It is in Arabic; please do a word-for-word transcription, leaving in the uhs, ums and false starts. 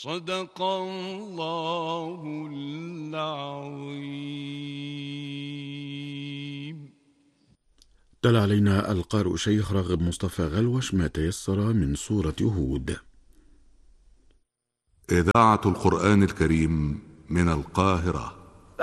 صدق الله العظيم. تلا علينا القارئ شيخ راغب مصطفى غلوش ما تيسر من سورة هود. إذاعة القرآن الكريم من القاهرة.